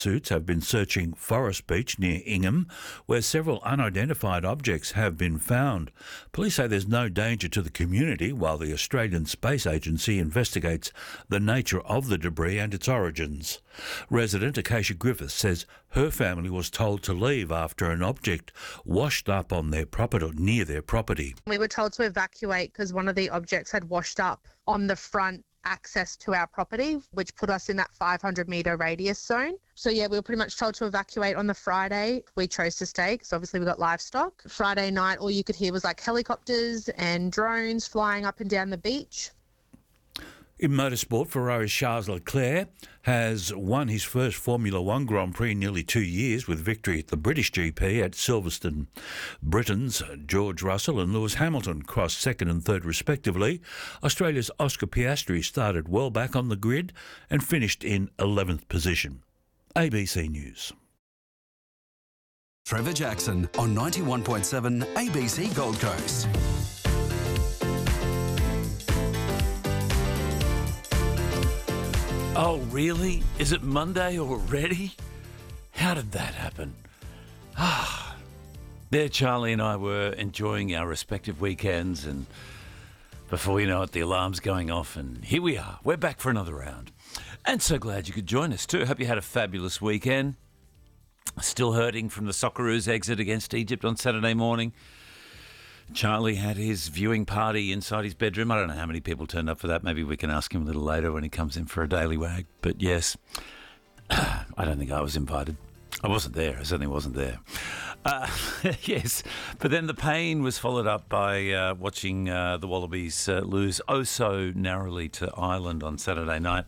Suits have been searching Forest Beach near Ingham, where several unidentified objects have been found. Police say there's no danger to the community, while the Australian Space Agency investigates the nature of the debris and its origins. Resident Acacia Griffiths says her family was told to leave after an object washed up on their property, near their property. We were told to evacuate because one of the objects had washed up on the front access to our property, which put us in that 500 metre radius zone. So yeah, we were pretty much told to evacuate on the Friday. We chose to stay because obviously we got livestock. Friday night, all you could hear was like helicopters and drones flying up and down the beach. In motorsport, Ferrari's Charles Leclerc has won his first Formula One Grand Prix in nearly 2 years with victory at the British GP at Silverstone. Britain's George Russell and Lewis Hamilton crossed second and third respectively. Australia's Oscar Piastri started well back on the grid and finished in 11th position. ABC News. Trevor Jackson on 91.7 ABC Gold Coast. Oh, really? Is it Monday already? How did that happen? There Charlie and I were enjoying our respective weekends, and before you know it, the alarm's going off, and here we are. We're back for another round. And so glad you could join us too. Hope you had a fabulous weekend. Still hurting from the Socceroos' exit against Egypt on Saturday morning. Charlie had his viewing party inside his bedroom. I don't know how many people turned up for that. Maybe we can ask him a little later when he comes in for a daily wag. But yes, I don't think I was invited. I wasn't there. I certainly wasn't there. Yes, but then the pain was followed up by watching the Wallabies lose oh so narrowly to Ireland on Saturday night.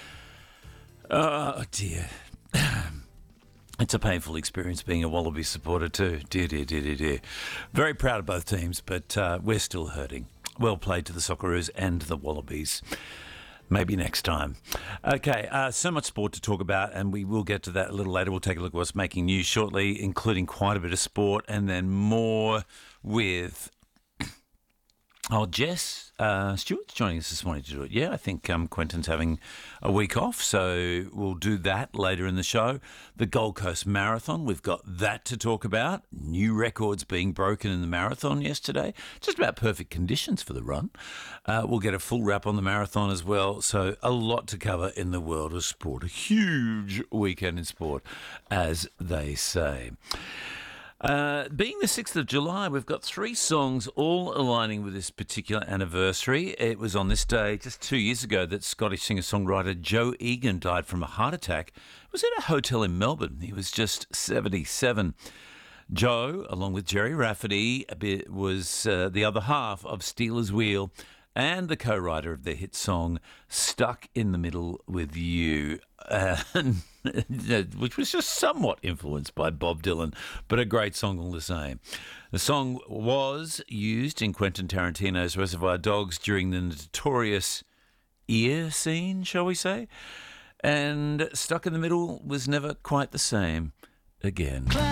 Oh, dear. It's a painful experience being a Wallaby supporter too. Dear, dear, dear, dear, dear. Very proud of both teams, but we're still hurting. Well played to the Socceroos and the Wallabies. Maybe next time. Okay, so much sport to talk about, and we will get to that a little later. We'll take a look at what's making news shortly, including quite a bit of sport, and then more with... Oh, Jess Stewart's joining us this morning to do it. Yeah, I think Quentin's having a week off, so we'll do that later in the show. The Gold Coast Marathon, we've got that to talk about. New records being broken in the marathon yesterday. Just about perfect conditions for the run. We'll get a full wrap on the marathon as well. So a lot to cover in the world of sport. A huge weekend in sport, as they say. Being the 6th of July, we've got 3 songs all aligning with this particular anniversary. It was on this day just 2 years ago that Scottish singer-songwriter Joe Egan died from a heart attack. It was at a hotel in Melbourne. He was just 77. Joe, along with Jerry Rafferty, was the other half of Stealers Wheel and the co-writer of their hit song Stuck in the Middle with You, which was just somewhat influenced by Bob Dylan, but a great song all the same. The song was used in Quentin Tarantino's Reservoir Dogs during the notorious ear scene, shall we say, and Stuck in the Middle was never quite the same again.